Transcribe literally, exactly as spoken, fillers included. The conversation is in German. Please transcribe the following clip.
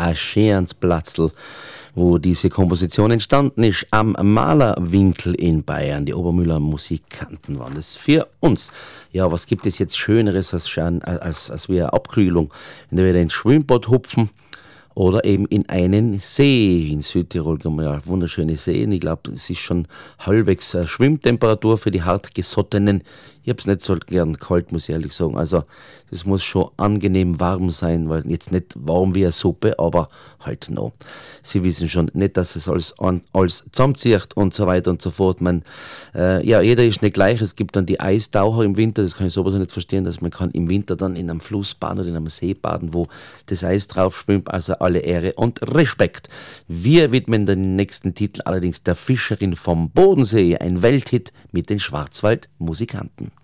ein schönes Platzl, wo diese Komposition entstanden ist, am Malerwinkel in Bayern. Die Obermüller Musikanten waren das für uns. Ja, was gibt es jetzt Schöneres als, als, als wie eine Abkühlung, wenn wir ins Schwimmbad hupfen oder eben in einen See. In Südtirol haben wir ja wunderschöne Seen. Ich glaube, es ist schon halbwegs äh, Schwimmtemperatur für die hartgesottenen. Ich habe es nicht so gern kalt, muss ich ehrlich sagen. Also das muss schon angenehm warm sein, weil jetzt nicht warm wie eine Suppe, aber halt noch. Sie wissen schon nicht, dass es alles, an, alles zusammenzieht und so weiter und so fort. Man, äh, ja, jeder ist nicht gleich. Es gibt dann die Eistaucher im Winter, das kann ich sowieso nicht verstehen, dass man kann im Winter dann in einem Fluss baden oder in einem See baden, wo das Eis drauf schwimmt. Also alle Ehre und Respekt. Wir widmen den nächsten Titel allerdings der Fischerin vom Bodensee, ein Welthit mit den Schwarzwaldmusikanten.